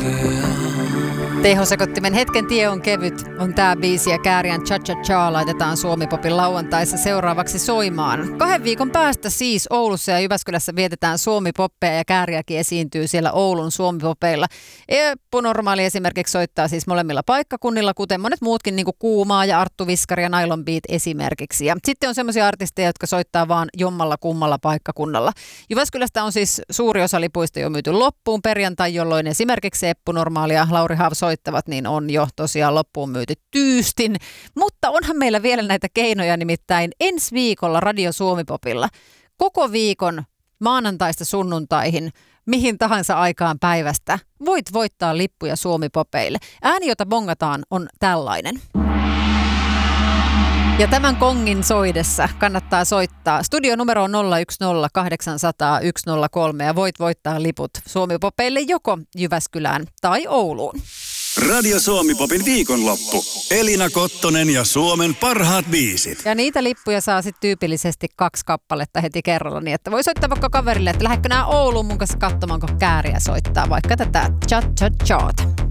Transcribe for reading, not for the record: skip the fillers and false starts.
Tehosekottimen hetken tie on kevyt, on tää biisi ja Kääriän Cha Cha Cha laitetaan Suomi-popin lauantaissa seuraavaksi soimaan. 2 viikon päästä siis Oulussa ja Jyväskylässä vietetään Suomi-poppeja ja Kääriäkin esiintyy siellä Oulun Suomi-popeilla. Eppu Normaali esimerkiksi soittaa siis molemmilla paikkakunnilla, kuten monet muutkin niin kuin Kuumaa ja Arttu Viskari ja Nylon Beat esimerkiksi. Ja sitten on semmoisia artisteja, jotka soittaa vaan jommalla kummalla paikkakunnalla. Jyväskylästä on siis suuri osa lipuista jo myyty loppuun perjantai, jolloin esimerkiksi Eppu Normaali ja Lauri Hav soittavat, niin on jo tosiaan loppuun myyty tyystin. Mutta onhan meillä vielä näitä keinoja, nimittäin ensi viikolla Radio Suomi-popilla koko viikon maanantaista sunnuntaihin, mihin tahansa aikaan päivästä, voit voittaa lippuja Suomi-popeille. Ääni, jota bongataan, on tällainen. Ja tämän kongin soidessa kannattaa soittaa. Studionumero on 010 800 103 ja voit voittaa liput Suomi-popeille joko Jyväskylään tai Ouluun. Radio Suomi-popin viikonloppu. Elina Kottonen ja Suomen parhaat biisit. Ja niitä lippuja saa sitten tyypillisesti 2 kappaletta heti kerralla, niin että voi soittaa vaikka kaverille, että lähdekö nää Ouluun mun kanssa katsomaan, kun Kääriä soittaa vaikka tätä Cha Cha Chaata.